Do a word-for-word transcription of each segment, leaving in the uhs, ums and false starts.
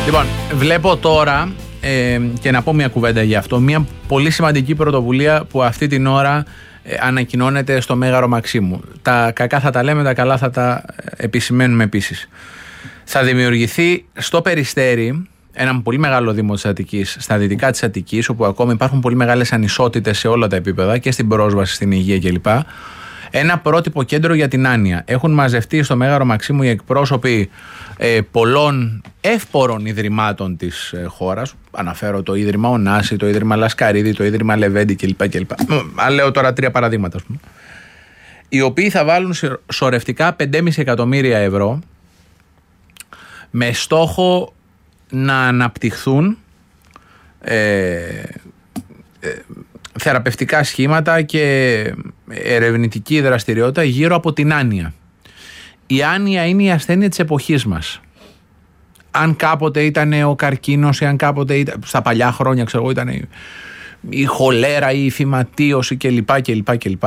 Λοιπόν, βλέπω τώρα ε, και να πω μια κουβέντα γι' αυτό. Μια πολύ σημαντική πρωτοβουλία που αυτή την ώρα ε, ανακοινώνεται στο Μέγαρο Μαξίμου. Τα κακά θα τα λέμε, τα καλά θα τα επισημαίνουμε επίσης. Θα δημιουργηθεί στο Περιστέρι, έναν πολύ μεγάλο δήμο της Αττικής, στα δυτικά της Αττικής, όπου ακόμα υπάρχουν πολύ μεγάλες ανισότητες σε όλα τα επίπεδα και στην πρόσβαση, στην υγεία κλπ. Ένα πρότυπο κέντρο για την άνοια. Έχουν μαζευτεί στο Μέγαρο Μαξίμου οι εκπρόσωποι ε, πολλών εύπορων ιδρυμάτων της ε, χώρας. Αναφέρω το Ίδρυμα Ωνάση, το Ίδρυμα Λασκαρίδη, το Ίδρυμα Λεβέντη κλπ. κλπ. Αν λέω τώρα τρία παραδείγματα, ας πούμε. Οι οποίοι θα βάλουν σωρευτικά πέντε κόμμα πέντε εκατομμύρια ευρώ με στόχο να αναπτυχθούν ε, ε, θεραπευτικά σχήματα και ερευνητική δραστηριότητα γύρω από την άνοια. Η άνοια είναι η ασθένεια της εποχής μας. Αν κάποτε ήταν ο καρκίνος ή αν κάποτε ήταν, στα παλιά χρόνια ξέρω εγώ, ήταν η, η χολέρα ή η φυματίωση κλπ, κλπ, κλπ.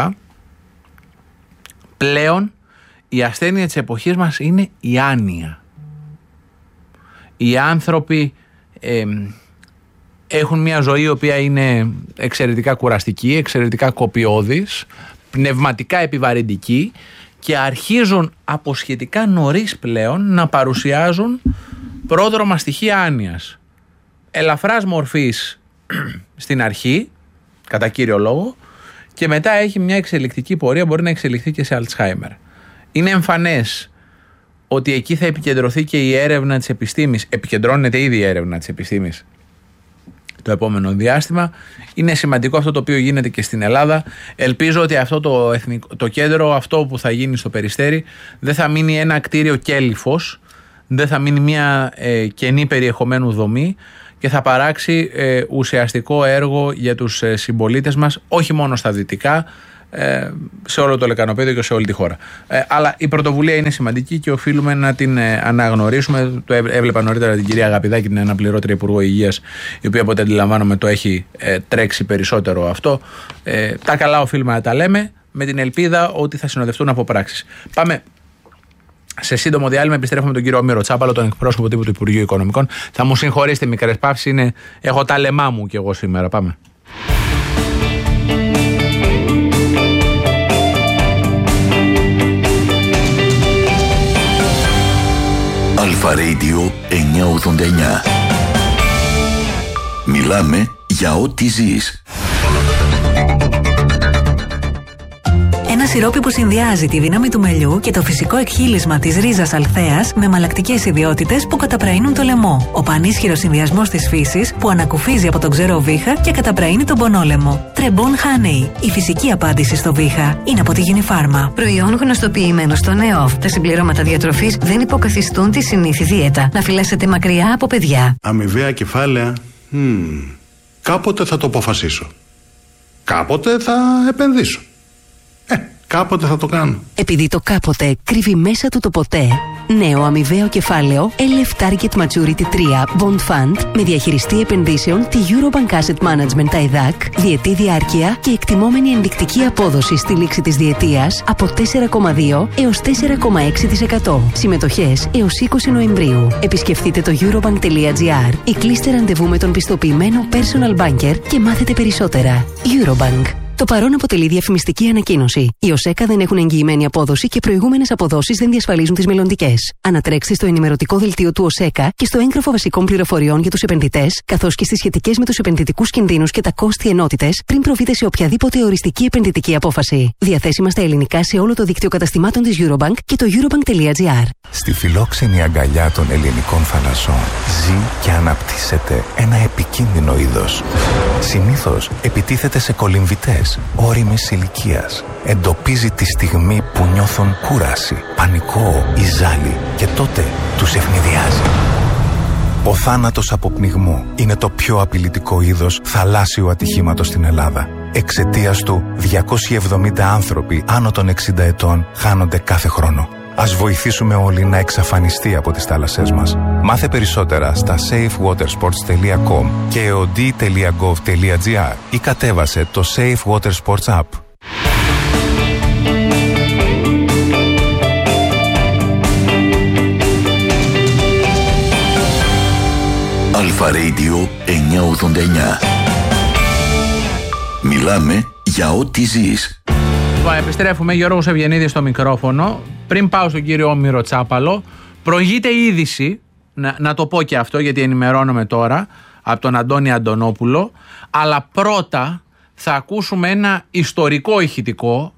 Πλέον η ασθένεια της εποχής μας είναι η άνοια. Οι άνθρωποι ε, έχουν μια ζωή η οποία είναι εξαιρετικά κουραστική, εξαιρετικά κοπιώδης, πνευματικά επιβαρυντική και αρχίζουν από σχετικά νωρίς πλέον να παρουσιάζουν πρόδρομα στοιχεία άνοιας. Ελαφράς μορφής στην αρχή, κατά κύριο λόγο, και μετά έχει μια εξελικτική πορεία, μπορεί να εξελιχθεί και σε Αλτσχάιμερ. Είναι εμφανές ότι εκεί θα επικεντρωθεί και η έρευνα της επιστήμης, επικεντρώνεται ήδη η έρευνα της επιστήμης το επόμενο διάστημα. Είναι σημαντικό αυτό το οποίο γίνεται και στην Ελλάδα. Ελπίζω ότι αυτό το, εθνικό, το κέντρο, αυτό που θα γίνει στο Περιστέρι, δεν θα μείνει ένα κτίριο κέλυφος, δεν θα μείνει μια ε, κενή περιεχομένου δομή και θα παράξει ε, ουσιαστικό έργο για τους ε, συμπολίτες μας, όχι μόνο στα δυτικά, ε, σε όλο το λεκανοπέδιο και σε όλη τη χώρα. Ε, αλλά η πρωτοβουλία είναι σημαντική και οφείλουμε να την ε, αναγνωρίσουμε. Το έβλεπα νωρίτερα την κυρία Αγαπηδάκη, την αναπληρώτρια Υπουργό Υγείας, η οποία από ό,τι αντιλαμβάνομαι το έχει ε, τρέξει περισσότερο αυτό. Ε, τα καλά οφείλουμε να τα λέμε, με την ελπίδα ότι θα συνοδευτούν από πράξεις. Πάμε σε σύντομο διάλειμμα, επιστρέφουμε τον κύριο Όμηρο Τσάπαλο, τον εκπρόσωπο τύπου του Υπουργείου Οικονομικών. Θα μου συγχωρήσετε μικρές παύσεις, είναι... έχω τα λεμά μου κι εγώ σήμερα. Πάμε. Αλφα Radio εννιακόσια ογδόντα εννιά. Μιλάμε για ό,τι ζεις. Ένα σιρόπι που συνδυάζει τη δύναμη του μελιού και το φυσικό εκχύλισμα της ρίζας αλθέας με μαλακτικές ιδιότητες που καταπραίνουν το λαιμό. Ο πανίσχυρος συνδυασμός της φύσης που ανακουφίζει από τον ξερό βήχα και καταπραίνει τον πονόλαιμο. Τρεμπόν Honey. Η φυσική απάντηση στο βήχα είναι από τη Unifarma. Προϊόν γνωστοποιημένο στο ΝΕΟΦ. Τα συμπληρώματα διατροφής δεν υποκαθιστούν τη συνήθη δίαιτα. Να φυλάσσετε μακριά από παιδιά. Αμοιβαία κεφάλαια. Hmm. Κάποτε θα το αποφασίσω. Κάποτε θα επενδύσω. Ε, κάποτε θα το κάνω. Επειδή το κάποτε κρύβει μέσα του το ποτέ. Νέο αμοιβαίο κεφάλαιο ελ εφ Target Maturity τρία Bond Fund με διαχειριστή επενδύσεων τη Eurobank Asset Management τα ΕΔΑΚ, διετή διάρκεια και εκτιμόμενη ενδεικτική απόδοση στη λήξη της διετίας από τέσσερα κόμμα δύο έως τέσσερα κόμμα έξι τοις εκατό. Συμμετοχές έως είκοσι Νοεμβρίου. Επισκεφτείτε το eurobank.gr ή κλείστε ραντεβού με τον πιστοποιημένο personal banker και μάθετε περισσότερα. Eurobank. Το παρόν αποτελεί διαφημιστική ανακοίνωση. Οι ΟΣΕΚΑ δεν έχουν εγγυημένη απόδοση και προηγούμενες αποδόσεις δεν διασφαλίζουν τις μελλοντικές. Ανατρέξτε στο ενημερωτικό δελτίο του ΟΣΕΚΑ και στο έγγραφο βασικών πληροφοριών για τους επενδυτές, καθώς και στις σχετικές με τους επενδυτικούς κινδύνους και τα κόστη ενότητες, πριν προβείτε σε οποιαδήποτε οριστική επενδυτική απόφαση. Διαθέσιμα στα ελληνικά σε όλο το δίκτυο καταστημάτων της Eurobank και το eurobank.gr. Στη φιλόξενη αγκαλιά των ελληνικών θαλασσών ζει και αναπτύσσεται ένα επικίνδυνο είδος. Συνήθως επιτίθεται σε κολυμβητές όριμης ηλικίας. Εντοπίζει τη στιγμή που νιώθουν κούραση, πανικό ή ζάλι και τότε τους ευνηδιάζει. Ο θάνατος από πνιγμό είναι το πιο απειλητικό είδος θαλάσσιου ατυχήματος στην Ελλάδα. Εξαιτίας του, διακόσιοι εβδομήντα άνθρωποι άνω των εξήντα ετών χάνονται κάθε χρόνο. Ας βοηθήσουμε όλοι να εξαφανιστεί από τις θάλασσές μας. Μάθε περισσότερα στα safe water sports τελεία com και eod τελεία gov τελεία gr ή κατέβασε το Safe Water Sports App. Αλφα Radio εννιακόσια ογδόντα εννιά. Μιλάμε για ό,τι ζεις. Επιστρέφουμε, Γιώργος Ευγενίδης στο μικρόφωνο. Πριν πάω στον κύριο Όμηρο Τσάπαλο, προηγείται είδηση, να, να το πω και αυτό γιατί ενημερώνομαι τώρα, από τον Αντώνη Αντωνόπουλο, αλλά πρώτα θα ακούσουμε ένα ιστορικό ηχητικό.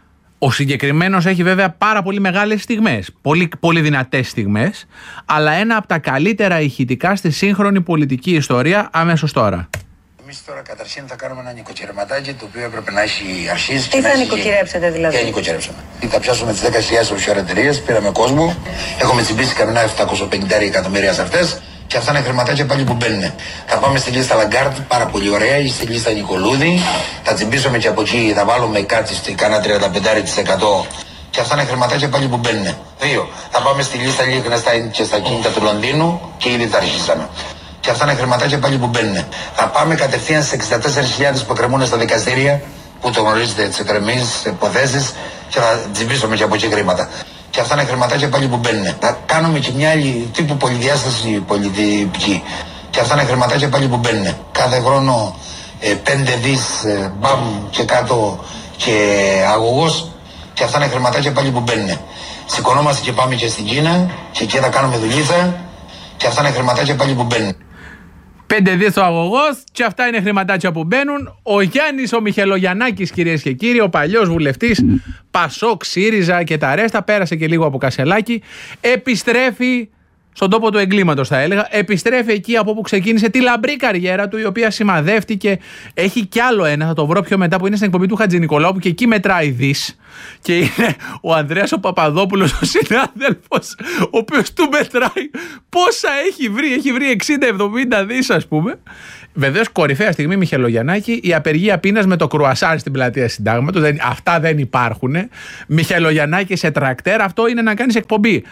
Ο συγκεκριμένος έχει βέβαια πάρα πολύ μεγάλες στιγμές, πολύ, πολύ δυνατές στιγμές, αλλά ένα από τα καλύτερα ηχητικά στη σύγχρονη πολιτική ιστορία αμέσως τώρα. Εμείς τώρα καταρχήν θα κάνουμε ένα νοικοκυρεματάκι το οποίο έπρεπε να έχει αρχίσει. Τι θα νοικοκυρέψετε δηλαδή? Τι νοικοκυρέψαμε. Θα πιάσουμε τις δέκα χιλιάδες offshore εταιρείες, πήραμε κόσμο, έχουμε τσιμπήσει κανένα επτακόσια πενήντα εκατομμύρια σε αυτές και αυτά είναι χρηματάκια πάλι που μπαίνουν. Θα πάμε στη λίστα Λαγκάρτ, πάρα πολύ ωραία, ή στη λίστα Νικολούδη, θα τσιμπήσουμε και από εκεί, θα βάλουμε κάτι στη κάνα τριάντα πέντε τοις εκατό και αυτά είναι χρηματάκια πάλι που μπαίνουν. Δύο, θα πάμε στη λίστα Liechtenstein και στα κίνητα του Λονδίνου και ήδη τα αρχίσαμε. Και αυτά είναι χρηματάκια πάλι που μπαίνουν. Θα πάμε κατευθείαν στις εξήντα τέσσερις χιλιάδες που κρεμούν στα δικαστήρια, που το γνωρίζετε, τις εκκρεμείς υποθέσεις, και θα τσιμπήσουμε και από εκεί χρήματα. Και αυτά είναι χρηματάκια πάλι που μπαίνουν. Θα κάνουμε και μια άλλη τύπου πολυδιάσταση πολιτική. Και αυτά είναι χρηματάκια πάλι που μπαίνουν. Κάθε χρόνο ε, πέντε δις ε, μπαμ και κάτω και αγωγός. Και αυτά είναι χρηματάκια πάλι που μπαίνουν. Σηκωνόμαστε και πάμε και στην Κίνα και εκεί θα κάνουμε δουλίτσα. Και αυτά είναι χρηματάκια πάλι που μπαίνουν. Πέντε δις ο αγωγός και αυτά είναι χρηματάκια που μπαίνουν. Ο Γιάννης ο Μιχελογιαννάκης, κυρίες και κύριοι, ο παλιός βουλευτής Πασόκ, ΣΥΡΙΖΑ και τα ρέστα, πέρασε και λίγο από Κασελάκη, επιστρέφει στον τόπο του εγκλήματος, θα έλεγα. Επιστρέφει εκεί από όπου ξεκίνησε τη λαμπρή καριέρα του, η οποία σημαδεύτηκε. Έχει κι άλλο ένα, θα το βρω πιο μετά, που είναι στην εκπομπή του Χατζηνικολάου, που και εκεί μετράει δις. Και είναι ο Ανδρέας ο Παπαδόπουλος, ο συνάδελφος, ο οποίος του μετράει πόσα έχει βρει. Έχει βρει εξήντα εβδομήντα δις, ας πούμε. Βεβαίως, κορυφαία στιγμή Μιχελογιαννάκη, η απεργία πείνας με το κρουασάρ στην πλατεία Συντάγματος. Δεν, αυτά δεν υπάρχουν. Μιχελογιαννάκη σε τρακτέρ, αυτό είναι να κάνεις εκπομπή.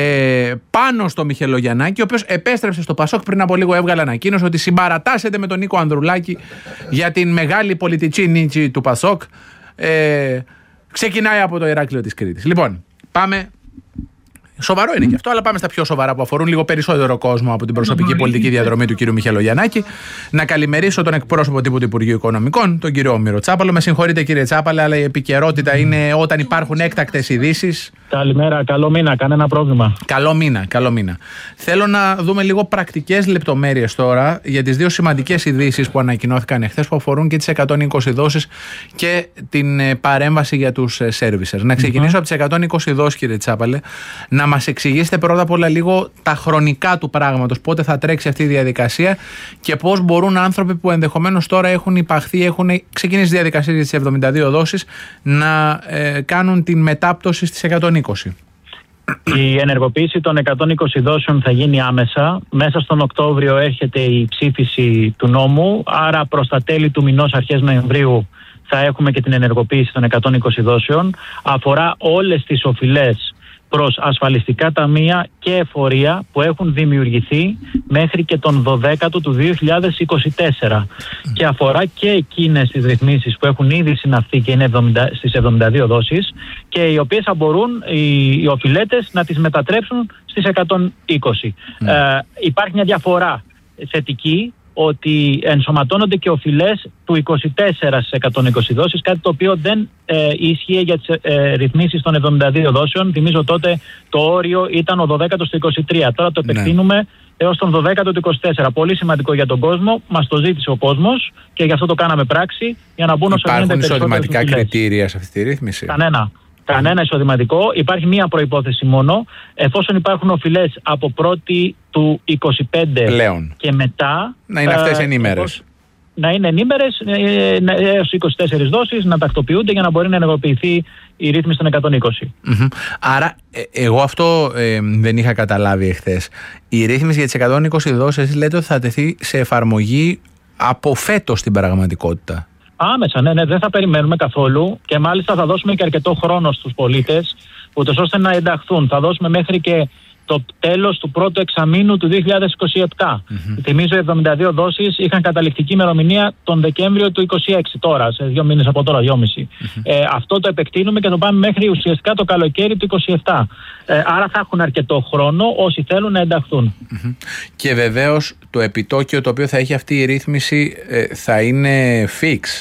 Ε, πάνω στο Μιχελογιαννάκη, ο οποίος επέστρεψε στο Πασόκ πριν από λίγο, έβγαλε ανακοίνωση ότι συμπαρατάσσεται με τον Νίκο Ανδρουλάκη για την μεγάλη πολιτική νίκη του Πασόκ. Ε, ξεκινάει από το Ηράκλειο της Κρήτης. Λοιπόν, πάμε. Σοβαρό είναι και αυτό, αλλά πάμε στα πιο σοβαρά που αφορούν λίγο περισσότερο κόσμο από την προσωπική πολιτική διαδρομή του κ. Μιχελογιαννάκη. Να καλημερίσω τον εκπρόσωπο τύπου του Υπουργείου Οικονομικών, τον κ. Όμηρο Τσάπαλο. Με συγχωρείτε, κύριε Τσάπαλε, αλλά η επικαιρότητα είναι όταν υπάρχουν έκτακτες ειδήσεις. Καλημέρα, καλό μήνα, κανένα πρόβλημα. Καλό μήνα, καλό μήνα. Θέλω να δούμε λίγο πρακτικές λεπτομέρειες τώρα για τις δύο σημαντικές ειδήσεις που ανακοινώθηκαν εχθές, που αφορούν και τις εκατόν είκοσι δόσεις και την παρέμβαση για τους servicers. Να ξεκινήσω mm-hmm. από τις εκατόν είκοσι δόσεις, κύριε Τσάπαλε, να μας εξηγήσετε πρώτα απ' όλα λίγο τα χρονικά του πράγματος, πότε θα τρέξει αυτή η διαδικασία και πώς μπορούν άνθρωποι που ενδεχομένως τώρα έχουν υπαχθεί, έχουν ξεκινήσει διαδικασία για τις εβδομήντα δύο δόσεις, να ε, κάνουν την μετάπτωση στις εκατόν είκοσι. Η ενεργοποίηση των εκατόν είκοσι δόσεων θα γίνει άμεσα. Μέσα στον Οκτώβριο έρχεται η ψήφιση του νόμου, άρα προς τα τέλη του μηνός, αρχές Νοεμβρίου, θα έχουμε και την ενεργοποίηση των εκατόν είκοσι δόσεων. Αφορά όλες τις οφειλές προς ασφαλιστικά ταμεία και εφορία που έχουν δημιουργηθεί μέχρι και τον δωδέκατο του δύο χιλιάδες είκοσι τέσσερα mm. και αφορά και εκείνες τις ρυθμίσεις που έχουν ήδη συναυθεί και είναι εβδομήντα, στις εβδομήντα δύο δόσεις και οι οποίες θα μπορούν οι, οι οφειλέτες να τις μετατρέψουν στις εκατόν είκοσι. Mm. Ε, υπάρχει μια διαφορά θετική, ότι ενσωματώνονται και οφειλές του είκοσι τέσσερα στις εκατόν είκοσι δόσεις, κάτι το οποίο δεν ε, ίσχυε για τις ε, ρυθμίσεις των εβδομήντα δύο δόσεων. Θυμίζω τότε το όριο ήταν ο δωδέκατος του είκοσι τρία. Τώρα το επεκτείνουμε ναι. έως τον δωδέκατο του είκοσι τέσσερα. Πολύ σημαντικό για τον κόσμο. Μας το ζήτησε ο κόσμος και γι' αυτό το κάναμε πράξη, για να μπουν όσο γίνεται περισσότερες. Υπάρχουν εισοδηματικά κριτήρια σε αυτή τη ρύθμιση? Κανένα. Κανένα εισοδηματικό. Υπάρχει μία προϋπόθεση μόνο. Εφόσον υπάρχουν οφειλές από πρώτη του είκοσι πέντε πλέον και μετά, να είναι αυτές ενήμερες. Να είναι ενήμερες έως είκοσι τέσσερις δόσεις, να τακτοποιούνται για να μπορεί να ενεργοποιηθεί η ρύθμιση των εκατόν είκοσι. Mm-hmm. Άρα, ε, εγώ αυτό ε, δεν είχα καταλάβει εχθές. Η ρύθμιση για τις εκατόν είκοσι δόσεις λέτε ότι θα τεθεί σε εφαρμογή από φέτος στην πραγματικότητα. Άμεσα, ναι, ναι, δεν θα περιμένουμε καθόλου και μάλιστα θα δώσουμε και αρκετό χρόνο στους πολίτες, ούτως ώστε να ενταχθούν. Θα δώσουμε μέχρι και το τέλος του πρώτου εξαμήνου του δύο χιλιάδες είκοσι επτά. Mm-hmm. Θυμίζω εβδομήντα δύο δόσεις είχαν καταληκτική ημερομηνία τον Δεκέμβριο του είκοσι έξι, τώρα, σε δύο μήνες από τώρα, δυόμιση. Mm-hmm. Ε, αυτό το επεκτείνουμε και το πάμε μέχρι ουσιαστικά το καλοκαίρι του είκοσι επτά. Ε, άρα θα έχουν αρκετό χρόνο όσοι θέλουν να ενταχθούν. Mm-hmm. Και βεβαίως το επιτόκιο το οποίο θα έχει αυτή η ρύθμιση ε, θα είναι fix.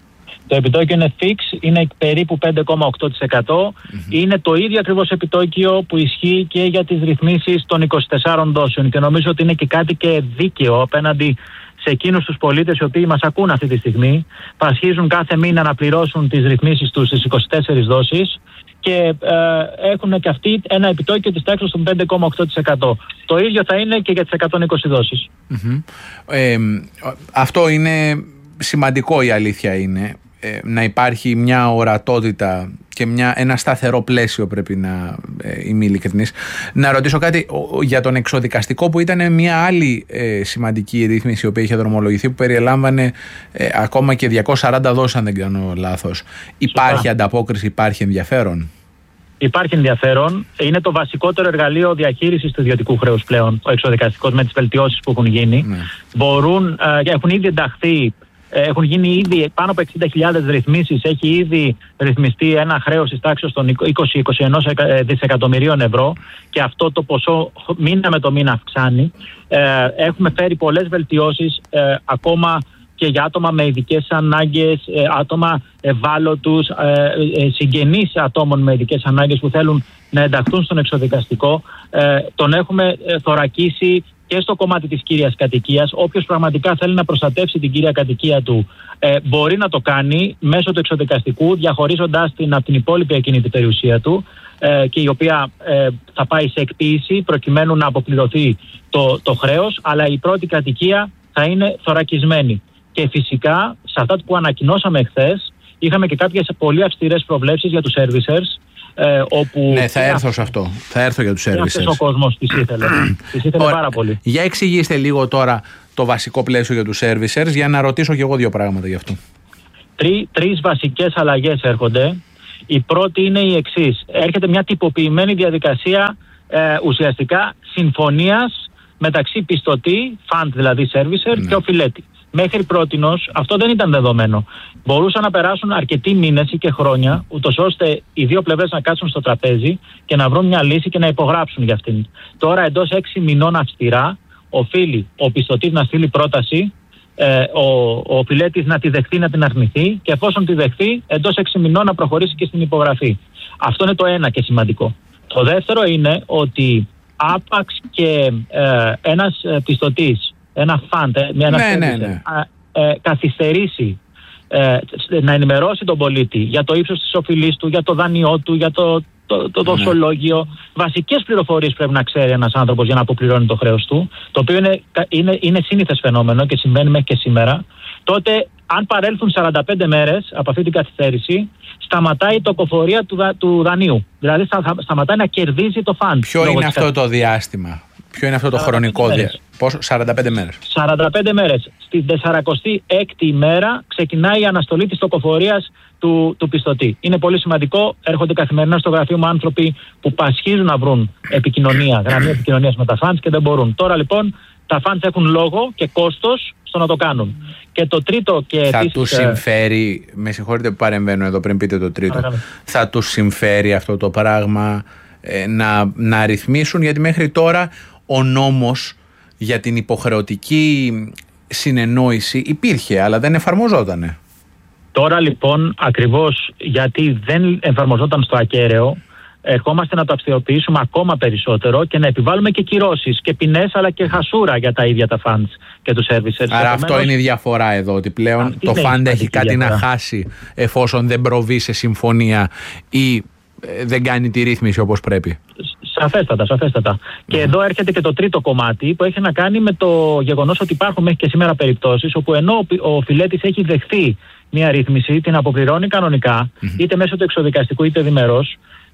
Το επιτόκιο είναι fix, είναι περίπου πέντε κόμμα οκτώ τοις εκατό. Mm-hmm. Είναι το ίδιο ακριβώς επιτόκιο που ισχύει και για τις ρυθμίσεις των είκοσι τεσσάρων δόσεων. Και νομίζω ότι είναι και κάτι και δίκαιο απέναντι σε εκείνους τους πολίτες οι οποίοι μας ακούν αυτή τη στιγμή. Πασχίζουν κάθε μήνα να πληρώσουν τις ρυθμίσεις τους στις είκοσι τέσσερις δόσεις και ε, έχουν και αυτοί ένα επιτόκιο της τάξης των πέντε κόμμα οκτώ τοις εκατό. Το ίδιο θα είναι και για τις εκατόν είκοσι δόσεις. Mm-hmm. Ε, αυτό είναι σημαντικό, η αλήθεια είναι. Να υπάρχει μια ορατότητα και μια, ένα σταθερό πλαίσιο, πρέπει να ε, είμαι ειλικρινής. Να ρωτήσω κάτι ο, για τον εξοδικαστικό, που ήταν μια άλλη ε, σημαντική ρύθμιση η οποία είχε δρομολογηθεί, που περιελάμβανε ε, ακόμα και διακόσιες σαράντα δόσεις, αν δεν κάνω λάθος. Υπάρχει Σωστά. ανταπόκριση, υπάρχει ενδιαφέρον? Υπάρχει ενδιαφέρον. Είναι το βασικότερο εργαλείο διαχείρισης του ιδιωτικού χρέους πλέον, ο εξοδικαστικός, με τις βελτιώσεις που έχουν γίνει. Ναι. Μπορούν, ε, έχουν ήδη ενταχθεί. Έχουν γίνει ήδη πάνω από εξήντα χιλιάδες ρυθμίσεις. Έχει ήδη ρυθμιστεί ένα χρέος της τάξης των είκοσι με είκοσι ένα δισεκατομμυρίων ευρώ και αυτό το ποσό μήνα με το μήνα αυξάνει. Ε, έχουμε φέρει πολλές βελτιώσεις ε, ακόμα και για άτομα με ειδικές ανάγκες, ε, άτομα ευάλωτους, ε, ε, συγγενείς ατόμων με ειδικές ανάγκες που θέλουν να ενταχθούν στον εξοδικαστικό. Ε, τον έχουμε ε, θωρακίσει και στο κομμάτι της κύριας κατοικίας. Όποιος πραγματικά θέλει να προστατεύσει την κύρια κατοικία του ε, μπορεί να το κάνει μέσω του εξοδικαστικού, διαχωρίζοντας την από την υπόλοιπη ακίνητη περιουσία του ε, και η οποία ε, θα πάει σε εκποίηση προκειμένου να αποπληρωθεί το, το χρέος, αλλά η πρώτη κατοικία θα είναι θωρακισμένη. Και φυσικά σε αυτά που ανακοινώσαμε χθες είχαμε και κάποιες πολύ αυστηρές προβλέψεις για τους servicers. Ε, όπου ναι, θα έρθω σε αυτό. Θα έρθω για τους servicers. Αυτός ο κόσμος τις ήθελε. τις ήθελε πάρα πολύ. Για εξηγήστε λίγο τώρα το βασικό πλαίσιο για τους servicers, για να ρωτήσω και εγώ δύο πράγματα γι' αυτό. Τρει, τρεις βασικές αλλαγές έρχονται. Η πρώτη είναι η εξής. Έρχεται μια τυποποιημένη διαδικασία ε, ουσιαστικά συμφωνίας μεταξύ πιστωτή, fund δηλαδή servicer, ναι, και οφειλέτη. Μέχρι πρότινος αυτό δεν ήταν δεδομένο. Μπορούσαν να περάσουν αρκετοί μήνες ή και χρόνια, ούτως ώστε οι δύο πλευρές να κάτσουν στο τραπέζι και να βρουν μια λύση και να υπογράψουν για αυτήν. Τώρα εντός έξι μηνών αυστηρά οφείλει ο πιστωτής να στείλει πρόταση, ε, ο, ο οφειλέτης να τη δεχθεί, να την αρνηθεί και εφόσον τη δεχθεί εντός έξι μηνών να προχωρήσει και στην υπογραφή. Αυτό είναι το ένα και σημαντικό. Το δεύτερο είναι ότι άπαξ και ε, ένας πιστωτής, ένα φαντ, μια ναι, ναι, ναι. Ε, καθυστερήσει ε, να ενημερώσει τον πολίτη για το ύψος της οφειλής του, για το δάνειό του, για το, το, το δοσολόγιο. Ναι. Βασικές πληροφορίες πρέπει να ξέρει ένας άνθρωπος για να αποπληρώνει το χρέος του, το οποίο είναι, είναι, είναι σύνηθες φαινόμενο και συμβαίνει μέχρι και σήμερα. Τότε, αν παρέλθουν σαράντα πέντε μέρες από αυτή την καθυστέρηση, σταματάει η τοκοφορία του, δα, του δανείου. Δηλαδή θα, σταματάει να κερδίζει το φαντ. Ποιο είναι αυτό το διάστημα? Ποιο είναι αυτό το χρονικό διάστημα? Πόσο? σαράντα πέντε μέρες. σαράντα πέντε μέρες. Στην τεσσαρακοστή έκτη ημέρα ξεκινάει η αναστολή της τοκοφορίας του, του πιστωτή. Είναι πολύ σημαντικό. Έρχονται καθημερινά στο γραφείο μου άνθρωποι που πασχίζουν να βρουν επικοινωνία, γραμμή επικοινωνίας με τα funds και δεν μπορούν. Τώρα λοιπόν τα funds έχουν λόγο και κόστος στο να το κάνουν. Και το τρίτο και θα τους συμφέρει, με συγχωρείτε που παρεμβαίνω εδώ πριν πείτε το τρίτο, Παρακαλώ. θα τους συμφέρει αυτό το πράγμα ε, να, να ρυθμίσουν, γιατί μέχρι τώρα ο νόμος για την υποχρεωτική συνεννόηση υπήρχε, αλλά δεν εφαρμοζότανε. Τώρα λοιπόν, ακριβώς γιατί δεν εφαρμοζόταν στο ακέραιο, ερχόμαστε να το αυστηροποιήσουμε ακόμα περισσότερο και να επιβάλλουμε και κυρώσεις και ποινές, αλλά και χασούρα για τα ίδια τα funds και τους servicers. Άρα αυτό είναι η διαφορά εδώ, ότι πλέον το fund έχει κάτι διαφορά να χάσει εφόσον δεν προβεί σε συμφωνία ή δεν κάνει τη ρύθμιση όπως πρέπει. Σαφέστατα, σαφέστατα. Mm. Και εδώ έρχεται και το τρίτο κομμάτι που έχει να κάνει με το γεγονός ότι υπάρχουν μέχρι και σήμερα περιπτώσεις όπου ενώ ο οφειλέτης έχει δεχθεί μια ρύθμιση, την αποπληρώνει κανονικά, mm. είτε μέσω του εξοδικαστικού είτε διμερώς,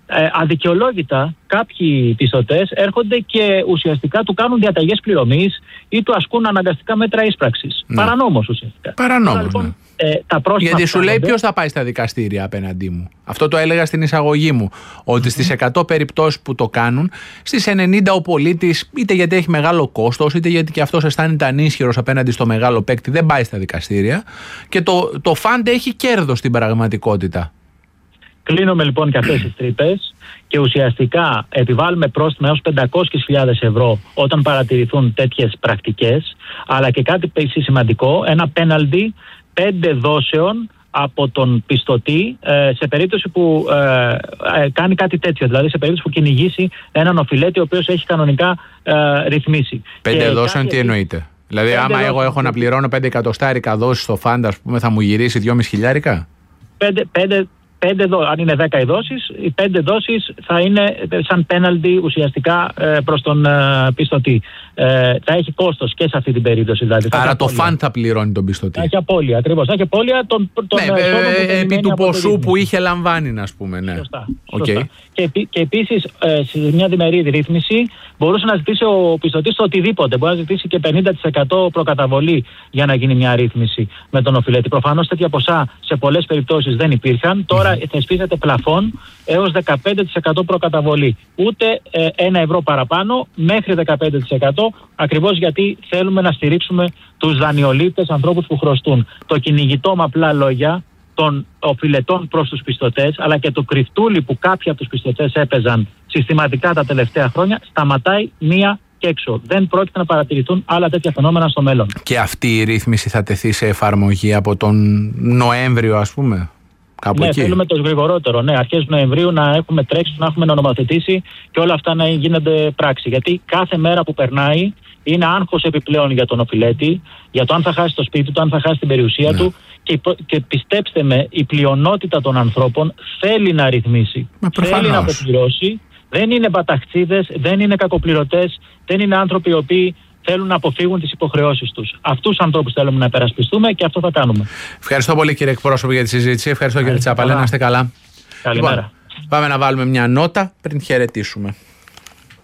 ε, αδικαιολόγητα κάποιοι πιστωτές έρχονται και ουσιαστικά του κάνουν διαταγές πληρωμής ή του ασκούν αναγκαστικά μέτρα ίσπραξης. Ναι. Παρανόμως ουσιαστικά. Παρανόμως, λοιπόν, ναι. ε, τα Γιατί σου λέει κάνονται... ποιος θα πάει στα δικαστήρια απέναντί μου. Αυτό το έλεγα στην εισαγωγή μου. Ότι mm-hmm. στις εκατό περιπτώσεις που το κάνουν, στις ενενήντα ο πολίτης, είτε γιατί έχει μεγάλο κόστος, είτε γιατί και αυτός αισθάνεται ανίσχυρος απέναντι στο μεγάλο παίκτη, δεν πάει στα δικαστήρια. Και το, το φαντ έχει κέρδος στην πραγματικότητα. Κλείνουμε λοιπόν και αυτές τις τρύπες και ουσιαστικά επιβάλλουμε πρόστιμα έως πεντακόσιες χιλιάδες ευρώ όταν παρατηρηθούν τέτοιες πρακτικές, αλλά και κάτι επίσης σημαντικό, ένα πέναλτι πέντε δόσεων από τον πιστωτή ε, σε περίπτωση που ε, ε, κάνει κάτι τέτοιο, δηλαδή σε περίπτωση που κυνηγήσει έναν οφειλέτη ο οποίος έχει κανονικά ε, ρυθμίσει. Πέντε και δόσεων κάτι... τι εννοείται? Δηλαδή άμα δόσεων... εγώ έχω να πληρώνω πέντε εκατοστάρικα δόσεις στο φαντ, ας πούμε, θα μου γυρίσει δυόμισι χιλιάρικα? Πέντε, πέντε, πέντε, αν είναι δέκα οι δόσεις, οι πέντε δόσεις θα είναι σαν πέναλτι ουσιαστικά προς τον πιστωτή. Ε, θα έχει κόστος και σε αυτή την περίπτωση. Δηλαδή. Άρα το φαντ θα πληρώνει τον πιστωτή. Θα έχει απώλεια, ακριβώς. Θα έχει απώλεια τον, τον ναι, ε, ε, επί του ποσού που είχε λαμβάνει, να πούμε. Ναι. Σωστά. Okay. σωστά. Και, και επίσης, ε, σε μια διμερή ρύθμιση μπορούσε να ζητήσει ο πιστωτής το οτιδήποτε. Μπορεί να ζητήσει και πενήντα τοις εκατό προκαταβολή για να γίνει μια ρύθμιση με τον οφειλέτη. Προφανώς τέτοια ποσά σε πολλές περιπτώσεις δεν υπήρχαν. Τώρα mm. θεσπίζεται πλαφόν έως δεκαπέντε τοις εκατό προκαταβολή. Ούτε ε, ένα ευρώ παραπάνω μέχρι δεκαπέντε τοις εκατό, ακριβώς γιατί θέλουμε να στηρίξουμε τους δανειολήπτες, ανθρώπους που χρωστούν. Το κυνηγητό με απλά λόγια των οφειλετών προς τους πιστωτές, αλλά και το κρυφτούλι που κάποιοι από τους πιστωτές έπαιζαν συστηματικά τα τελευταία χρόνια, σταματάει μία και έξω. Δεν πρόκειται να παρατηρηθούν άλλα τέτοια φαινόμενα στο μέλλον. Και αυτή η ρύθμιση θα τεθεί σε εφαρμογή από τον Νοέμβριο, ας πούμε? Κάπου ναι, εκεί. θέλουμε το γρηγορότερο. Ναι, αρχές Νοεμβρίου να έχουμε τρέξει, να έχουμε νομοθετήσει και όλα αυτά να γίνονται πράξη. Γιατί κάθε μέρα που περνάει είναι άγχος επιπλέον για τον οφειλέτη, για το αν θα χάσει το σπίτι του, αν θα χάσει την περιουσία ναι. του. Και, και πιστέψτε με, η πλειονότητα των ανθρώπων θέλει να ρυθμίσει. Μα θέλει να αποπληρώσει. Δεν είναι μπαταχτσίδες, δεν είναι κακοπληρωτές, δεν είναι άνθρωποι οι οποίοι θέλουν να αποφύγουν τις υποχρεώσεις τους. Αυτούς τους ανθρώπους θέλουμε να υπερασπιστούμε και αυτό θα κάνουμε. Ευχαριστώ πολύ, κύριε εκπρόσωπο, για τη συζήτηση. Ευχαριστώ, κύριε Τσάπαλε. Να είστε καλά. Καλημέρα. Λοιπόν, πάμε να βάλουμε μια νότα πριν χαιρετήσουμε.